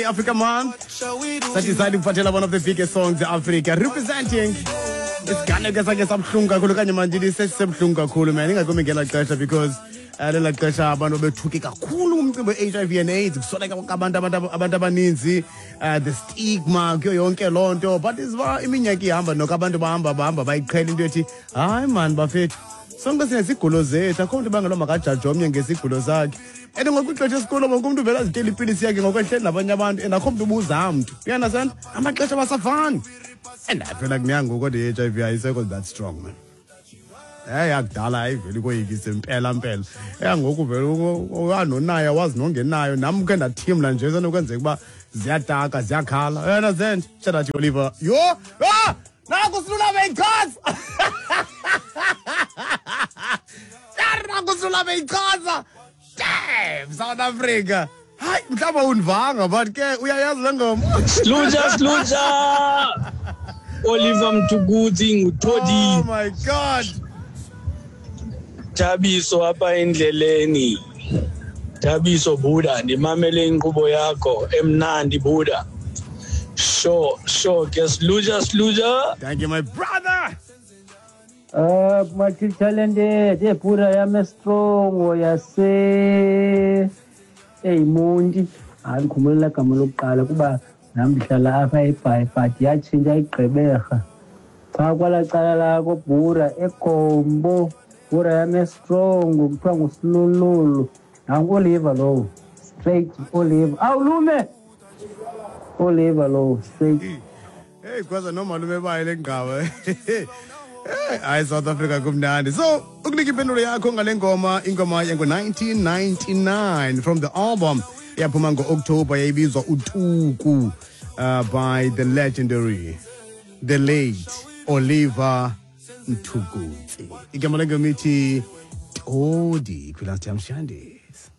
Africa Month. That decided Patela, one of the biggest songs in Africa, representing it's Ghana ke some hlunga kakhulu kanye manje lisesemhlunga kakhulu man ingakumi ngela xesha because lela xesha abantu bethuke kakhulu umcimbi HIV and AIDS kusoleka abantu abaninzi the stigma kuyo yonke lonto but isiba iminyaka ihamba nokho abantu bahamba bayiqhela into ethi hayi man bafethu sonke sinesigulo zethu akho umuntu bangelo makajaje omnye ngesigulo sakhe and ngokuxesha esikolo bonke umuntu vela azitela ipilisi yakhe ngokwehleli nabanye abantu and akho umuntu ubuza umuntu you understand amaxesha basafani and I feel like ngoku the HIV ayisekho that strong man yakudala ayiveli koyikise impela ngoku vele uyanonayo wazi nongenayo nami ke ndathimla nje senokwenzeka kuba ziyataka ziyakhala you understand shout out to Oliver yo naku silula beyichaza naku silula beyichaza damn South Africa hayi mhlawumbe undivanga but ke uyayazi le ngoma Sluja Oliver Mtukuzi nguThodi. Oh my god Thabiso apha endleleni Thabiso Buda ndimamele inkqubo yakho emnandi Buda sure ke Sluja thank you my brother multi-talented Buda yame strong yase Mundi angikhumula igama lokuqala kuba nami ndihlala apha eBhayi but yatshintsha iGqeberha xa kwala cala lakho Buda eGombo Buda yame strong kuthiwa nguSilululu nangu Oliver lowo straight Oliver awulume Oliver lowo straight hey kwaza nomalume baye lengqaba hayi South Africa kumnandi so ukunika impendulo yakho ngale ngoma ingoma yango-1999 from the album yaphuma ngo-October yayibizwa uTuku by the legendary the late Oliver Mtukudzi igama lengoma ithi Thodi Kwilasiyamshandisi